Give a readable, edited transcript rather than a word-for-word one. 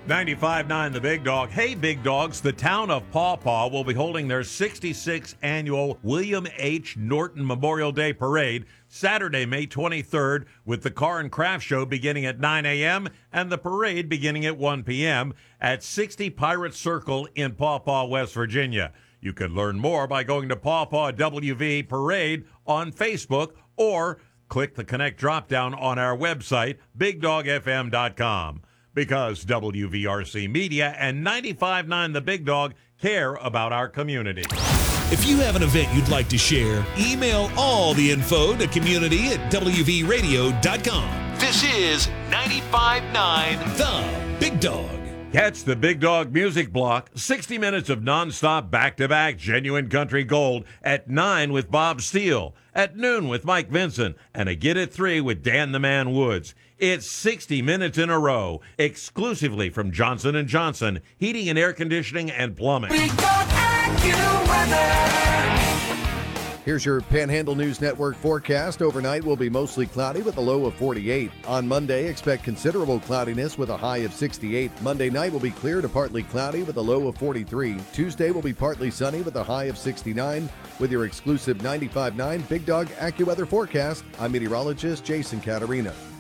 95.9 The Big Dog. Hey, Big Dogs, the town of Paw Paw will be holding their 66th annual William H. Norton Memorial Day Parade Saturday, May 23rd, with the Car and Craft Show beginning at 9 a.m. and the parade beginning at 1 p.m. at 60 Pirate Circle in Paw Paw, West Virginia. You can learn more by going to Paw Paw WV Parade on Facebook or click the Connect drop-down on our website, BigDogFM.com. Because WVRC Media and 95.9 The Big Dog care about our community. If you have an event you'd like to share, email all the info to community@WVRadio.com. This is 95.9 The Big Dog. Catch the Big Dog Music Block, 60 minutes of nonstop back-to-back genuine country gold at 9 with Bob Steele, at noon with Mike Vincent, and again at 3 with Dan the Man Woods. It's 60 minutes in a row, exclusively from Johnson & Johnson, Heating and Air Conditioning and Plumbing. Big Dog AccuWeather. Here's your Panhandle News Network forecast. Overnight will be mostly cloudy with a low of 48. On Monday, expect considerable cloudiness with a high of 68. Monday night will be clear to partly cloudy with a low of 43. Tuesday will be partly sunny with a high of 69. With your exclusive 95.9 Big Dog AccuWeather forecast, I'm meteorologist Jason Caterina.